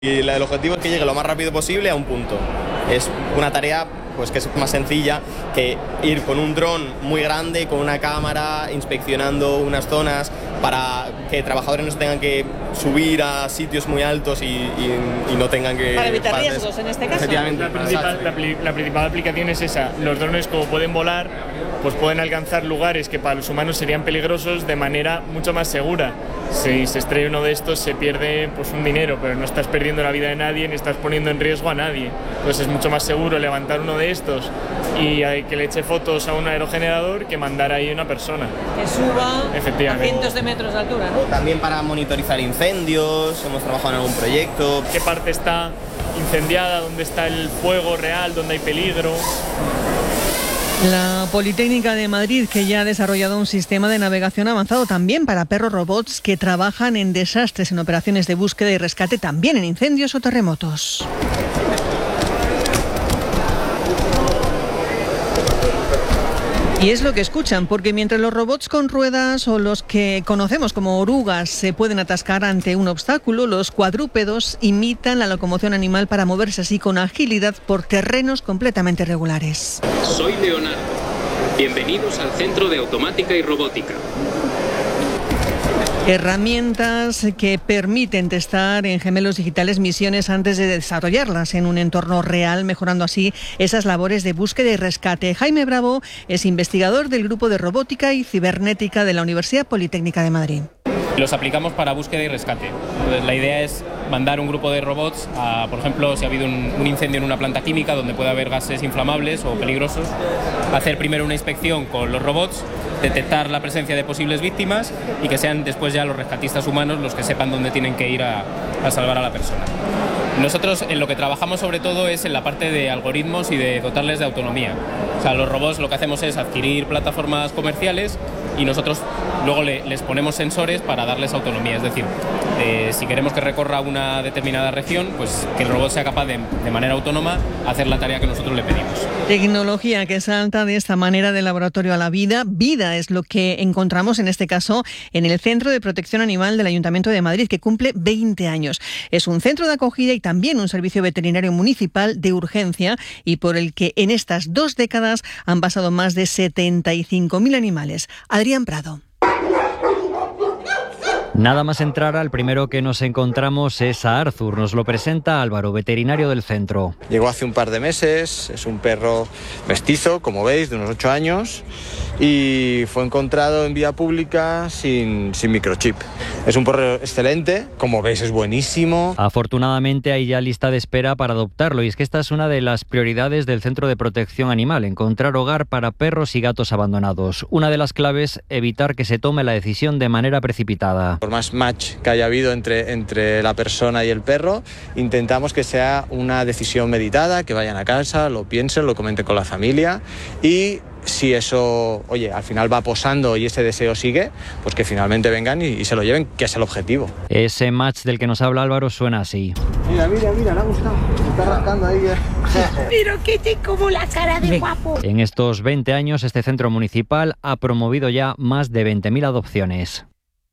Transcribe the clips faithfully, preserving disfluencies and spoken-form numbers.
Y el objetivo es que llegue lo más rápido posible a un punto. Es una tarea pues que es más sencilla que ir con un dron muy grande, con una cámara, inspeccionando unas zonas para que trabajadores no se tengan que subir a sitios muy altos y, y, y no tengan que... Para evitar pases. riesgos en este caso. Efectivamente. La principal, la, la principal aplicación es esa. Los drones, como pueden volar, pues pueden alcanzar lugares que para los humanos serían peligrosos de manera mucho más segura. Si se estrella uno de estos se pierde pues un dinero, pero no estás perdiendo la vida de nadie ni estás poniendo en riesgo a nadie. Entonces es mucho más seguro levantar uno de estos y que le eche fotos a un aerogenerador que mandar ahí una persona. Que suba a cientos de metros de altura, ¿no? También para monitorizar incendios, hemos trabajado en algún proyecto. ¿Qué parte está incendiada? ¿Dónde está el fuego real? ¿Dónde hay peligro? La Politécnica de Madrid, que ya ha desarrollado un sistema de navegación avanzado también para perros robots que trabajan en desastres, en operaciones de búsqueda y rescate, también en incendios o terremotos. Y es lo que escuchan, porque mientras los robots con ruedas o los que conocemos como orugas se pueden atascar ante un obstáculo, los cuadrúpedos imitan la locomoción animal para moverse así con agilidad por terrenos completamente regulares. Soy Leonardo. Bienvenidos al Centro de Automática y Robótica. Herramientas que permiten testar en gemelos digitales misiones antes de desarrollarlas en un entorno real, mejorando así esas labores de búsqueda y rescate. Jaime Bravo es investigador del Grupo de Robótica y Cibernética de la Universidad Politécnica de Madrid. Los aplicamos para búsqueda y rescate. Entonces, la idea es mandar un grupo de robots a, por ejemplo, si ha habido un, un incendio en una planta química donde puede haber gases inflamables o peligrosos, hacer primero una inspección con los robots, detectar la presencia de posibles víctimas y que sean después ya los rescatistas humanos los que sepan dónde tienen que ir a, a salvar a la persona. Nosotros en lo que trabajamos sobre todo es en la parte de algoritmos y de dotarles de autonomía. O sea, los robots lo que hacemos es adquirir plataformas comerciales y nosotros luego le, les ponemos sensores para darles autonomía. Es decir, eh, si queremos que recorra una determinada región, pues que el robot sea capaz de, de manera autónoma hacer la tarea que nosotros le pedimos. Tecnología que salta de esta manera del laboratorio a la vida. Vida es lo que encontramos en este caso en el Centro de Protección Animal del Ayuntamiento de Madrid, que cumple veinte años. Es un centro de acogida y también un servicio veterinario municipal de urgencia y por el que en estas dos décadas han pasado más de setenta y cinco mil animales. Adrián Prado. Nada más entrar, al primero que nos encontramos es a Arthur. Nos lo presenta Álvaro, veterinario del centro. Llegó hace un par de meses, es un perro mestizo, como veis, de unos ocho años, y fue encontrado en vía pública sin, sin microchip. Es un perro excelente, como veis es buenísimo. Afortunadamente hay ya lista de espera para adoptarlo, y es que esta es una de las prioridades del Centro de Protección Animal, encontrar hogar para perros y gatos abandonados. Una de las claves, evitar que se tome la decisión de manera precipitada. Por más match que haya habido entre, entre la persona y el perro, intentamos que sea una decisión meditada, que vayan a casa, lo piensen, lo comenten con la familia y si eso, oye, al final va posando y ese deseo sigue, pues que finalmente vengan y, y se lo lleven, que es el objetivo. Ese match del que nos habla Álvaro suena así. Mira, mira, mira, le ha gustado. Se está rascando ahí. Pero que te como la cara de guapo. En estos veinte años, este centro municipal ha promovido ya más de veinte mil adopciones.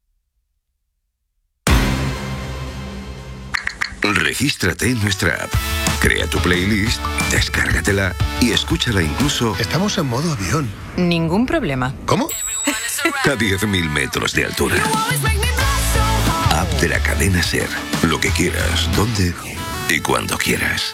Regístrate en nuestra app, crea tu playlist, descárgatela y escúchala incluso... Estamos en modo avión. Ningún problema. ¿Cómo? A diez mil metros de altura. App de la cadena SER. Lo que quieras, donde y cuando quieras.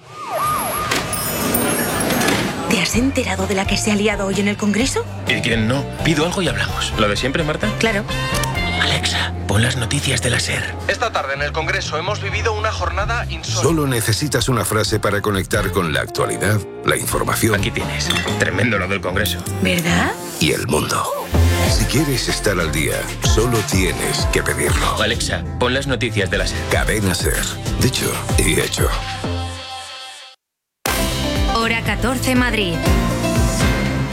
¿Te has enterado de la que se ha liado hoy en el Congreso? ¿Y quién no? Pido algo y hablamos. ¿Lo de siempre, Marta? Claro. Alexa, pon las noticias de la SER. Esta tarde en el Congreso hemos vivido una jornada insólita. Solo necesitas una frase para conectar con la actualidad, la información. Aquí tienes. Tremendo lo del Congreso. ¿Verdad? Y el mundo. Si quieres estar al día, solo tienes que pedirlo. Alexa, pon las noticias de la SER. Cadena SER. Dicho y hecho. Hora catorce Madrid.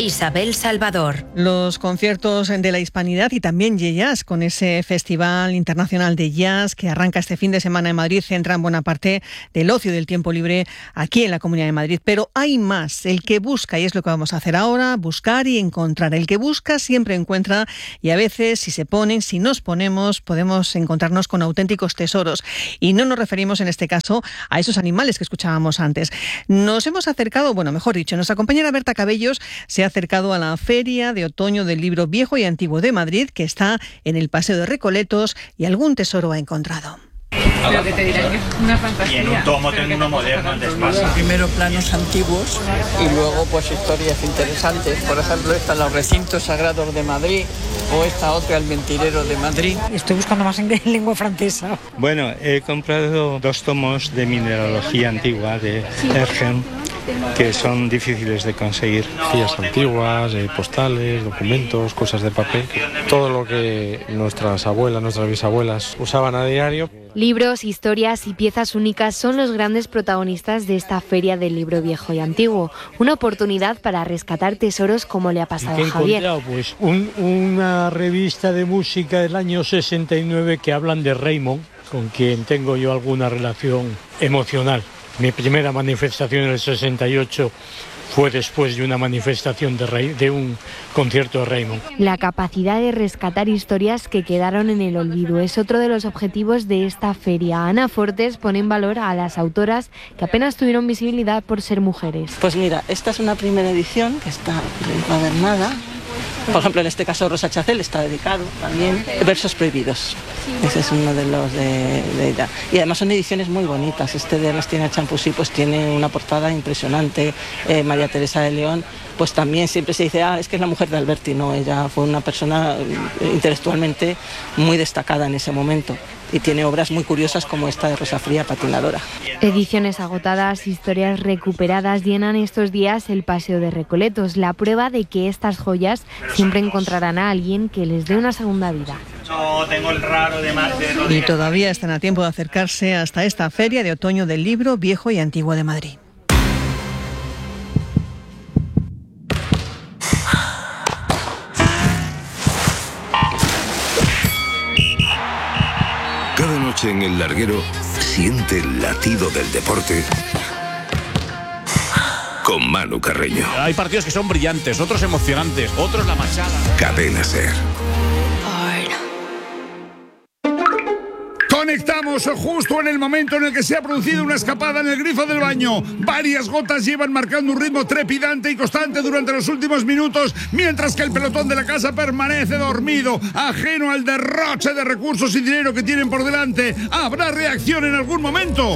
Isabel Salvador. Los conciertos de la Hispanidad y también Jazz, con ese Festival Internacional de Jazz que arranca este fin de semana en Madrid, centran buena parte del ocio y del tiempo libre aquí en la Comunidad de Madrid. Pero hay más. El que busca, y es lo que vamos a hacer ahora, buscar y encontrar. El que busca siempre encuentra, y a veces, si se ponen, si nos ponemos, podemos encontrarnos con auténticos tesoros. Y no nos referimos en este caso a esos animales que escuchábamos antes. Nos hemos acercado, bueno, mejor dicho, nuestra compañera Berta Cabellos se ha acercado a la Feria de Otoño del Libro Viejo y Antiguo de Madrid, que está en el Paseo de Recoletos, y algún tesoro ha encontrado. Pero que te dirán que es una fantasía. Y en un tomo tengo uno moderno, el de Espasa. Primero planos antiguos y luego pues historias interesantes. Por ejemplo, esta, los recintos sagrados de Madrid, o esta otra, el mentirero de Madrid. Estoy buscando más en lengua francesa. Bueno, he comprado dos tomos de mineralogía antigua de Ergen, que son difíciles de conseguir. Guías antiguas, eh, postales, documentos, cosas de papel, todo lo que nuestras abuelas, nuestras bisabuelas usaban a diario. Libros, historias y piezas únicas son los grandes protagonistas de esta Feria del Libro Viejo y Antiguo, una oportunidad para rescatar tesoros como le ha pasado ¿Qué he a Javier. encontrado? Pues un, una revista de música del año sesenta y nueve que hablan de Raymond, con quien tengo yo alguna relación emocional. Mi primera manifestación en el sesenta y ocho fue después de una manifestación de, Rey, de un concierto de Raymond. La capacidad de rescatar historias que quedaron en el olvido es otro de los objetivos de esta feria. Ana Fortes pone en valor a las autoras que apenas tuvieron visibilidad por ser mujeres. Pues mira, esta es una primera edición que está encuadernada. Por ejemplo, en este caso Rosa Chacel está dedicado también. Versos prohibidos. Ese es uno de los de, de ella. Y además son ediciones muy bonitas. Este de Ernestina Champusí pues tiene una portada impresionante. Eh, María Teresa de León, pues también siempre se dice, ah, es que es la mujer de Alberti. No, ella fue una persona intelectualmente muy destacada en ese momento. Y tiene obras muy curiosas como esta de Rosa Fría, patinadora. Ediciones agotadas, historias recuperadas llenan estos días el Paseo de Recoletos, la prueba de que estas joyas siempre encontrarán a alguien que les dé una segunda vida. No, tengo el raro de Madrid. Y todavía están a tiempo de acercarse hasta esta Feria de Otoño del Libro Viejo y Antiguo de Madrid. Cada noche en El Larguero siente el latido del deporte con Manu Carreño. Hay partidos que son brillantes, otros emocionantes, otros la machada. Cadena Ser. Conectamos justo en el momento en el que se ha producido una escapada en el grifo del baño. Varias gotas llevan marcando un ritmo trepidante y constante durante los últimos minutos, mientras que el pelotón de la casa permanece dormido, ajeno al derroche de recursos y dinero que tienen por delante. ¿Habrá reacción en algún momento?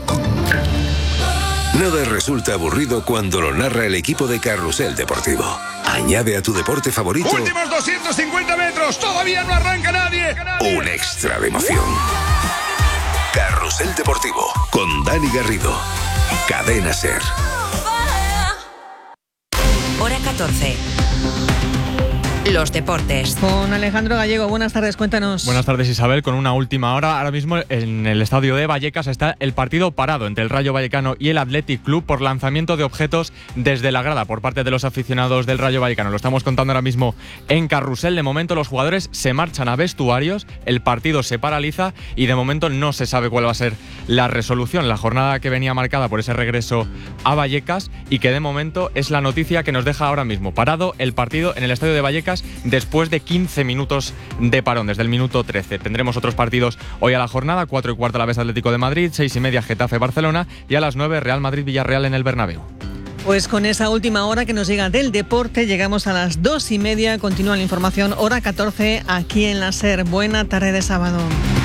Nada resulta aburrido cuando lo narra el equipo de Carrusel Deportivo. Añade a tu deporte favorito Últimos doscientos cincuenta metros, todavía no arranca nadie. un extra de emoción. Carrusel Deportivo con Dani Garrido. Cadena Ser. Hora catorce. Los deportes. Con Alejandro Gallego, buenas tardes, cuéntanos. Buenas tardes, Isabel, con una última hora. Ahora mismo en el estadio de Vallecas está el partido parado entre el Rayo Vallecano y el Athletic Club por lanzamiento de objetos desde la grada por parte de los aficionados del Rayo Vallecano. Lo estamos contando ahora mismo en Carrusel. De momento los jugadores se marchan a vestuarios, el partido se paraliza y de momento no se sabe cuál va a ser la resolución. La jornada que venía marcada por ese regreso a Vallecas y que de momento es la noticia que nos deja ahora mismo. Parado el partido en el estadio de Vallecas después de quince minutos de parón, desde el minuto trece. Tendremos otros partidos hoy a la jornada, cuatro y cuarto Alavés Atlético de Madrid, seis y media Getafe Barcelona y a las nueve Real Madrid Villarreal en el Bernabéu. Pues con esa última hora que nos llega del deporte, llegamos a las dos y media. Continúa la información, hora catorce, aquí en la SER. Buena tarde de sábado.